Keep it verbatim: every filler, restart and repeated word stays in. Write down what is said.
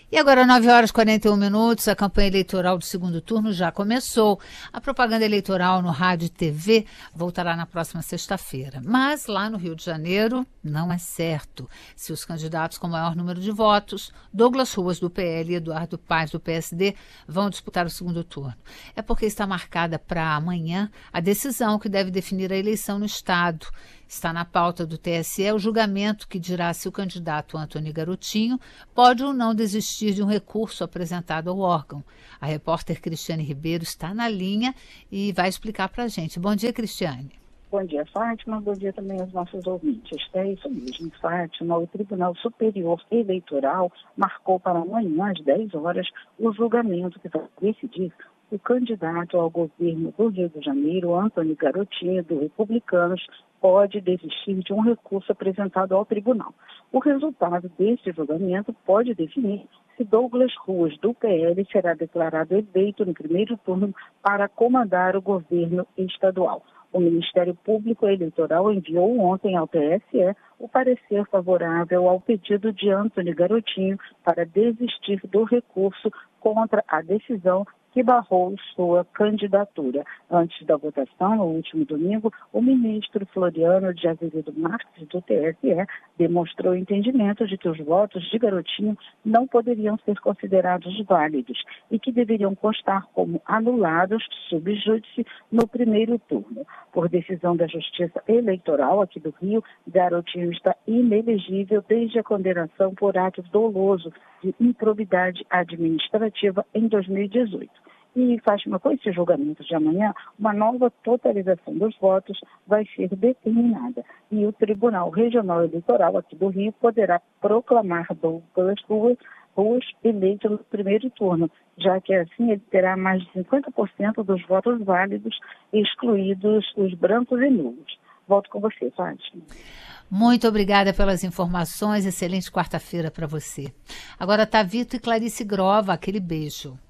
E agora, nove horas e quarenta e um minutos, a campanha eleitoral do segundo turno já começou. A propaganda eleitoral no rádio e T V voltará na próxima sexta-feira. Mas lá no Rio de Janeiro, não é certo se os candidatos com maior número de votos, Douglas Ruas, do P L, e Eduardo Paes, do P S D, vão disputar o segundo turno. É porque está marcada para amanhã a decisão que deve definir a eleição no Estado. Está na pauta do T S E o julgamento que dirá se o candidato Antony Garotinho pode ou não desistir de um recurso apresentado ao órgão. A repórter Cristiane Ribeiro está na linha e vai explicar para a gente. Bom dia, Cristiane. Bom dia, Fátima. Bom dia também aos nossos ouvintes. É isso mesmo, Fátima. O Tribunal Superior Eleitoral marcou para amanhã, às dez horas, o julgamento que vai decidir o candidato ao governo do Rio de Janeiro, Antony Garotinho, do Republicanos, pode desistir de um recurso apresentado ao tribunal. O resultado deste julgamento pode definir se Douglas Ruas, do P L, será declarado eleito no primeiro turno para comandar o governo estadual. O Ministério Público Eleitoral enviou ontem ao T S E o parecer favorável ao pedido de Antony Garotinho para desistir do recurso contra a decisão que barrou sua candidatura. Antes da votação, no último domingo, o ministro Floriano de Azevedo Marques, do T S E, demonstrou entendimento de que os votos de Garotinho não poderiam ser considerados válidos e que deveriam constar como anulados sub júdice no primeiro turno. Por decisão da Justiça Eleitoral aqui do Rio, Garotinho está inelegível desde a condenação por ato doloso de improbidade administrativa em dois mil e dezoito. E, Fátima, com esse julgamento de amanhã, uma nova totalização dos votos vai ser determinada. E o Tribunal Regional Eleitoral aqui do Rio poderá proclamar Douglas Ruas, Ruas eleito no primeiro turno, já que assim ele terá mais de cinquenta por cento dos votos válidos, excluídos os brancos e nulos. Volto com você, Fátima. Muito obrigada pelas informações. Excelente quarta-feira para você. Agora tá Vitor e Clarice Grova, aquele beijo.